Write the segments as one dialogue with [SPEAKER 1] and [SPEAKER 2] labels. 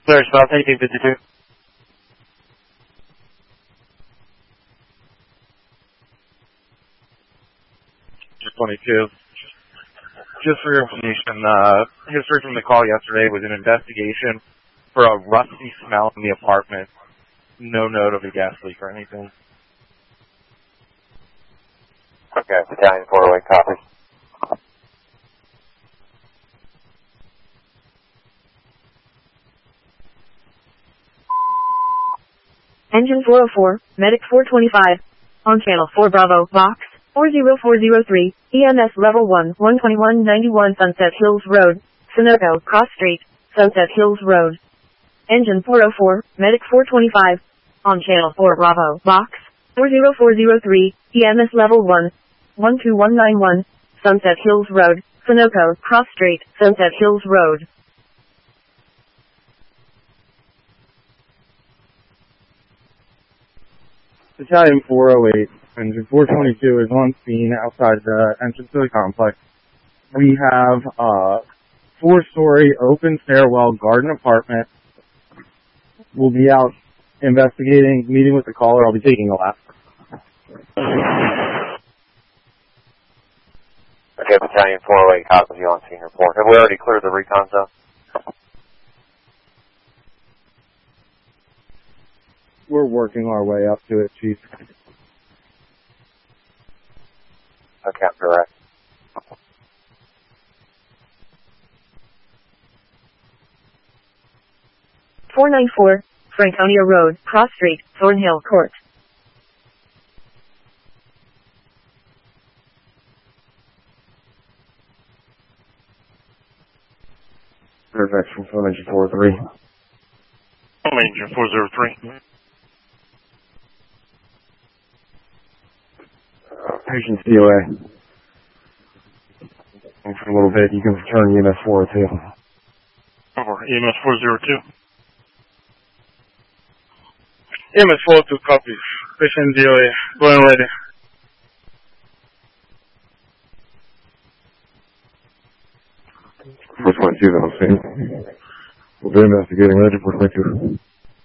[SPEAKER 1] Clear South 1852. 22. Just for your information, history from the call yesterday was an investigation for a rusty smell in the apartment. No note of a gas leak or anything.
[SPEAKER 2] Okay, Battalion 408, copy.
[SPEAKER 3] Engine 404, Medic 425, on Channel 4 Bravo, Box 40403, EMS Level 1, 12191 Sunset Hills Road, Sunoco, Cross Street, Sunset Hills Road. Engine 404, Medic 425, on Channel 4 Bravo, Box 40403, EMS Level 1, 12191, Sunset Hills Road, Sunoco, Cross Street, Sunset Hills Road.
[SPEAKER 4] Battalion 408, Engine 422 is on scene outside the entrance to the complex. We have a 4-story open stairwell garden apartment. We'll be out investigating, meeting with the caller. I'll be taking a lap.
[SPEAKER 2] Okay, Battalion 408, copy you on scene report. Have we already cleared the recon zone?
[SPEAKER 4] We're working our way up to it, Chief.
[SPEAKER 2] Okay, I'm direct.
[SPEAKER 3] .494, Franconia Road, Cross Street, Thornhill Court.
[SPEAKER 4] Perfect, from Engine 403.
[SPEAKER 1] Engine 403.
[SPEAKER 4] Patient COA. And for a little bit, you can return EMS 402.
[SPEAKER 1] Over, EMS 402.
[SPEAKER 5] EMS 402 copies. Patient DOA, going ready.
[SPEAKER 4] First one, see that on scene. We'll be investigating ready for 22.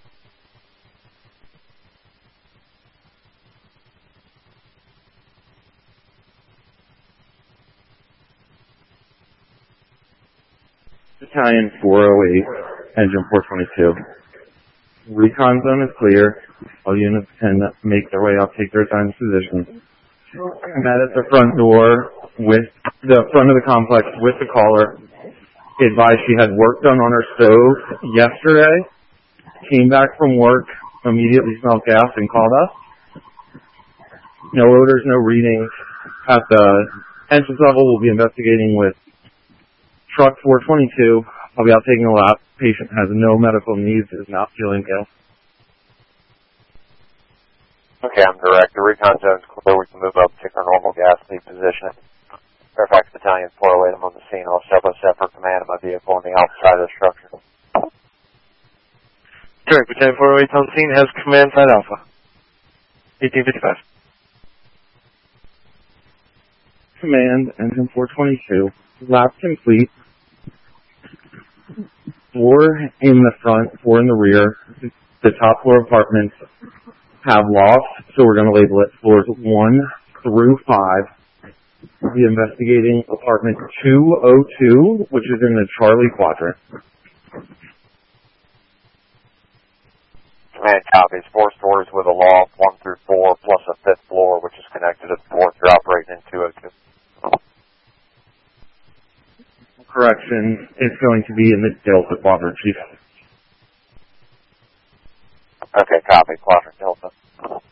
[SPEAKER 4] Battalion 408, Engine 422. Recon zone is clear. All units can make their way up, take their assigned positions. Met at the front door with the front of the complex with the caller. Advised she had work done on her stove yesterday. Came back from work, immediately smelled gas and called us. No odors, no readings. At the entrance level, we'll be investigating with Truck 422. I'll be out taking a lap. Patient has no medical needs, is not feeling ill.
[SPEAKER 2] Okay, I'm direct. The recon zone's clear. We can move up, take our normal gas lead position. Fairfax Battalion 408, I'm on the scene. I'll step by step for command of my vehicle on the outside of the structure.
[SPEAKER 1] Direct, Battalion 408 on scene, has command side Alpha. 1855.
[SPEAKER 4] Command, Engine 422. Lap complete. 4 in the front, 4 in the rear. The top floor apartments have lofts, so we're going to label it floors 1 through 5. We'll be investigating apartment 202, which is in the Charlie quadrant.
[SPEAKER 2] Command copies. 4 stories with a loft, 1 through 4, plus a 5th floor, which is connected to the 4th. You're operating in 202.
[SPEAKER 4] Correction, it's going to be in the Delta quadrant, Chief.
[SPEAKER 2] Okay, copy. Quadrant Delta.